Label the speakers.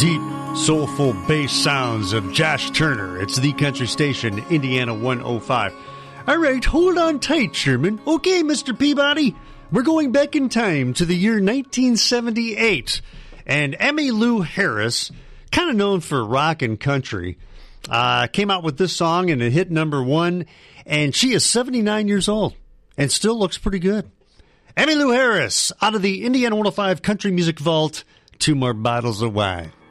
Speaker 1: deep, soulful bass sounds of Josh Turner. It's the country station, Indiana 105. All right, hold on tight, Sherman. Okay, Mr. Peabody. We're going back in time to the year 1978. And Emmylou Harris, kind of known for rock and country, came out with this song and it hit number one. And she is 79 years old and still looks pretty good. Emmylou Harris, out of the Indiana 105 Country Music Vault, 2 more bottles of wine.